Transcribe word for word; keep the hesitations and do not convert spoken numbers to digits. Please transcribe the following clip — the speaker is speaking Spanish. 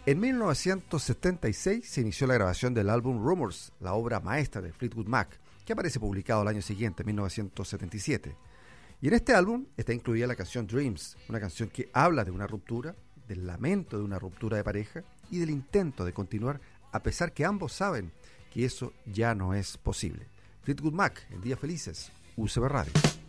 En mil novecientos setenta y seis se inició la grabación del álbum Rumours, la obra maestra de Fleetwood Mac, que aparece publicado el año siguiente, mil novecientos setenta y siete. Y en este álbum está incluida la canción Dreams, una canción que habla de una ruptura, del lamento de una ruptura de pareja y del intento de continuar a pesar que ambos saben que eso ya no es posible. Fleetwood Mac, en Días Felices, U C B Radio.